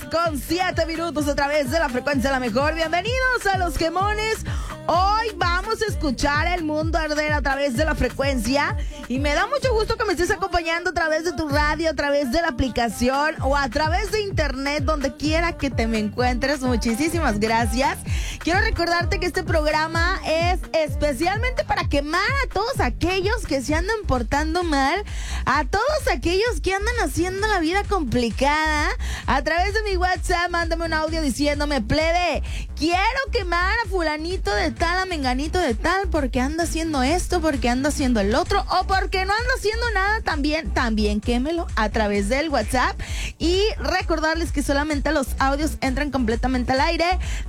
con 7 minutos a través de la frecuencia La Mejor. Bienvenidos a Los Quemones. Hoy vamos a escuchar el mundo arder a través de la frecuencia y me da mucho gusto que me estés acompañando a través de tu radio, a través de la aplicación o a través de internet, donde quiera que te me encuentres. Muchísimas gracias. Quiero recordarte que este programa es especialmente para quemar a todos aquellos que se andan portando mal, a todos aquellos que andan haciendo la vida complicada. A través de mi WhatsApp, mándame un audio diciéndome: plebe, quiero quemar a fulanito de tal, a menganito de tal, porque anda haciendo esto, porque anda haciendo el otro, o porque no anda haciendo nada. También quémelo a través del WhatsApp. Y recordarles que solamente los audios entran completamente al aire.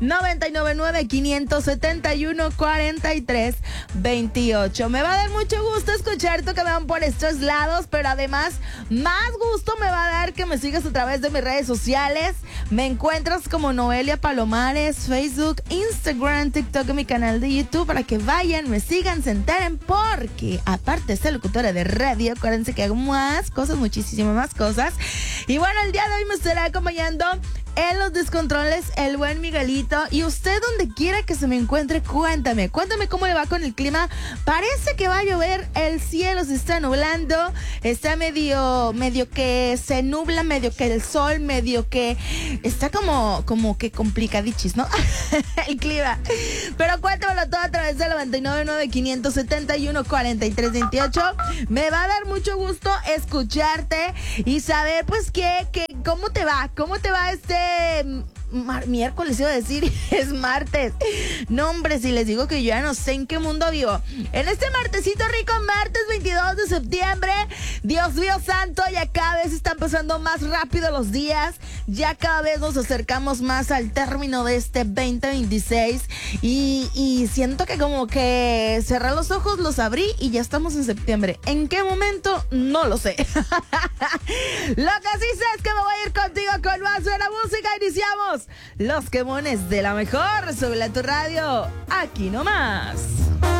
999-571-4328. Me va a dar mucho gusto escucharte, que me van por estos lados, pero además más gusto me va a dar que me sigas a través de mis redes sociales. Me encuentras como Noelia Palomares, Facebook, Instagram, TikTok y mi canal de YouTube, para que vayan, me sigan, se enteren, porque aparte de ser locutora de radio, acuérdense que hago más cosas, muchísimas más cosas. Y bueno, el día de hoy me estará acompañando en los descontroles el buen Miguelito. Y usted, donde quiera que se me encuentre, cuéntame cómo le va con el clima. Parece que va a llover, el cielo se está nublando, está medio que se nubla, medio que el sol, medio que está como que complicadichis, ¿no? El clima. Pero cuéntamelo todo a través del 999-571-4328. Me va a dar mucho gusto escucharte y saber, pues, cómo te va este miércoles, iba a decir, es martes. No, hombre, si les digo que yo ya no sé en qué mundo vivo. En este martesito rico, martes 22 de septiembre, Dios mío santo, ya cada vez están pasando más rápido los días, ya cada vez nos acercamos más al término de este 2026 y siento que como que cerré los ojos, los abrí y ya estamos en septiembre. ¿En qué momento? No lo sé. Lo que sí sé es que me voy a ir contigo con más buena música. Iniciamos Los Quemones de La Mejor sobre tu radio, aquí nomás.